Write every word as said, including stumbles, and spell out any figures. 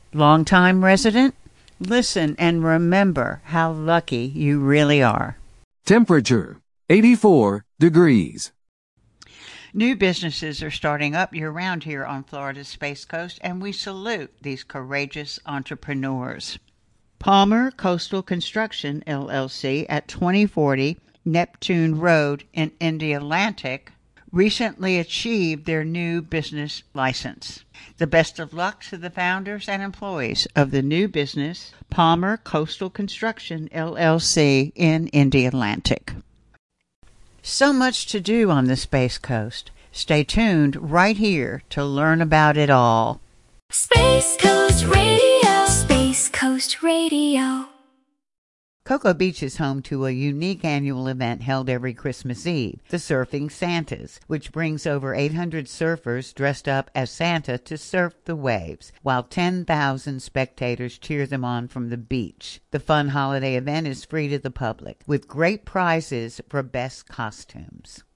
Longtime resident? Listen and remember how lucky you really are. Temperature, eighty-four degrees. New businesses are starting up year-round here on Florida's Space Coast, and we salute these courageous entrepreneurs. Palmer Coastal Construction, L L C, at twenty forty Neptune Road in Indialantic, recently achieved their new business license. The best of luck to the founders and employees of the new business, Palmer Coastal Construction, L L C, in Indialantic. So much to do on the Space Coast. Stay tuned right here to learn about it all. Space Coast Radio. Space Coast Radio. Cocoa Beach is home to a unique annual event held every Christmas Eve, the Surfing Santas, which brings over eight hundred surfers dressed up as Santa to surf the waves, while ten thousand spectators cheer them on from the beach. The fun holiday event is free to the public, with great prizes for best costumes.